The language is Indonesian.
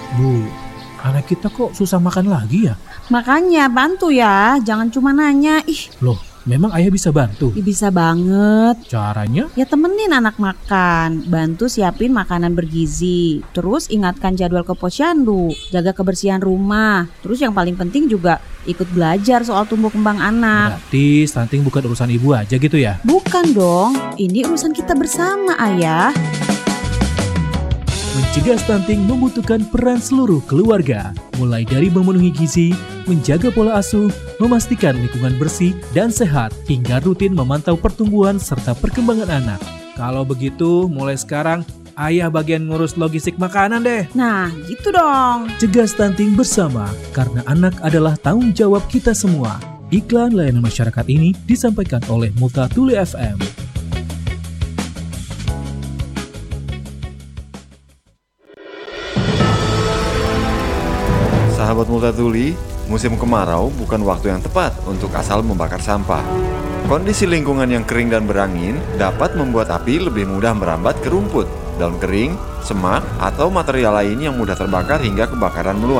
Bu, anak kita kok susah makan lagi ya? Makanya bantu ya, jangan cuma nanya. Loh, memang ayah bisa bantu? Bisa banget. Caranya? Ya temenin anak makan, bantu siapin makanan bergizi, terus ingatkan jadwal ke posyandu, jaga kebersihan rumah, terus yang paling penting juga ikut belajar soal tumbuh kembang anak. Berarti stunting bukan urusan ibu aja gitu ya? Bukan dong, ini urusan kita bersama, Ayah. Mencegah stunting membutuhkan peran seluruh keluarga, mulai dari memenuhi gizi, menjaga pola asuh, memastikan lingkungan bersih dan sehat, hingga rutin memantau pertumbuhan serta perkembangan anak. Kalau begitu, mulai sekarang, ayah bagian ngurus logistik makanan deh. Nah, gitu dong. Cegah stunting bersama, karena anak adalah tanggung jawab kita semua. Iklan layanan masyarakat ini disampaikan oleh Multatuli FM. Sahabat Multatuli, musim kemarau bukan waktu yang tepat untuk asal membakar sampah. Kondisi lingkungan yang kering dan berangin dapat membuat api lebih mudah merambat ke rumput, daun kering, semak, atau material lain yang mudah terbakar hingga kebakaran meluas.